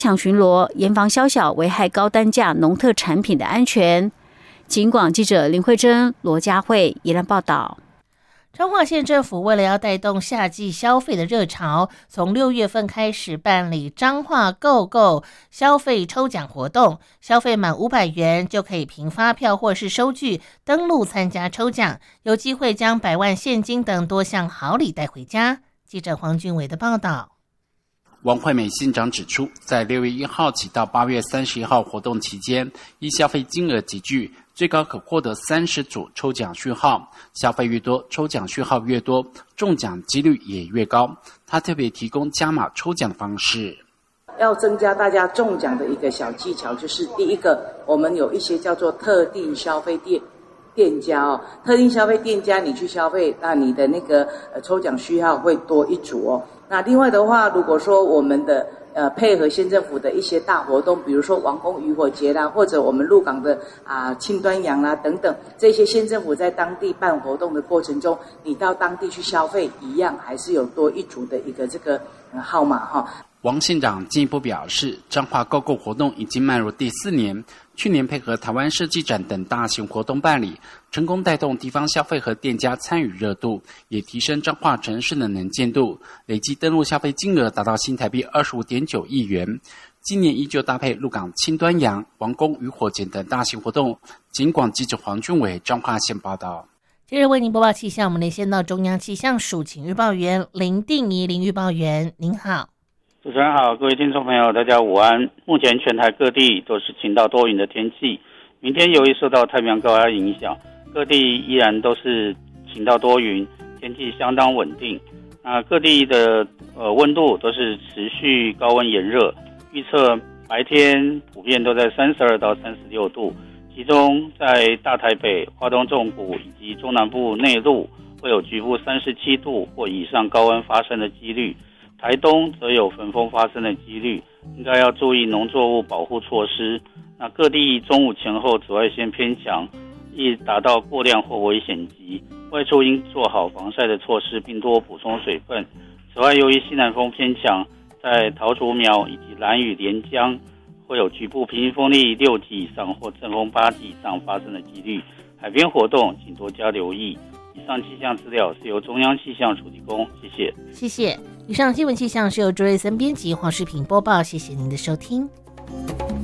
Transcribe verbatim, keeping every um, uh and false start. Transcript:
强巡逻，严防宵小危害高单价农特产品的安全。警广记者林慧珍、罗佳慧宜兰报道。 彰化县政府为了要带动夏季消费的热潮，从六月份开始办理彰化购购消费抽奖活动，消费满五百元就可以凭发票或是收据登录参加抽奖，有机会将百万现金等多项好礼带回家。记者黄俊伟的报道。 王惠美县长指出，在六月一号起到八月三十一号活动期间，依消费金额集聚，最高可获得三十组抽奖序号，消费越多，抽奖序号越多，中奖几率也越高。他特别提供加码抽奖的方式。 要增加大家中奖的一个小技巧，就是第一个，我们有一些叫做特定消费店店家哦，特定消费店家你去消费，那你的那个呃抽奖序号会多一组哦。那另外的话，如果说我们的呃配合县政府的一些大活动，比如说王宫渔火节啦，或者我们鹿港的啊庆端阳啦等等，这些县政府在当地办活动的过程中，你到当地去消费，一样还是有多一组的一个这个、呃、号码哈。 王县长进一步表示，彰化购购活动已经迈入第四年，去年配合台湾设计展等大型活动办理，成功带动地方消费和店家参与热度，也提升彰化城市的能见度，累计登录消费金额达到新台币 二十五点九亿元。今年依旧搭配鹿港庆端阳、王宫渔火节等大型活动。警广记者黄俊伟彰化县报道。 接着为您播报气象，我们连线到中央气象署请预报员林定仪林预报员，您好。 主持人好，各位听众朋友，大家午安。目前全台各地都是晴到多云的天气，明天由于受到太平洋高压影响，各地依然都是晴到多云，天气相当稳定。那各地的呃温度都是持续高温炎热，预测白天普遍都在三十二到三十六度，其中在大台北、花东纵谷以及中南部内陆会有局部三十七度或以上高温发生的几率。台东则有焚风发生的几率，应该要注意农作物保护措施。那各地中午前后紫外线偏强，易达到过量或危险级，外出应做好防晒的措施，并多补充水分。此外，由于西南风偏强，在桃竹苗以及兰屿连江会有局部平均风力六级以上或阵风八级以上发生的几率，海边活动请多加留意。以上气象资料是由中央气象署提供，谢谢。 谢谢。以上新闻气象是由卓瑞森编辑，黄世平播报，谢谢您的收听。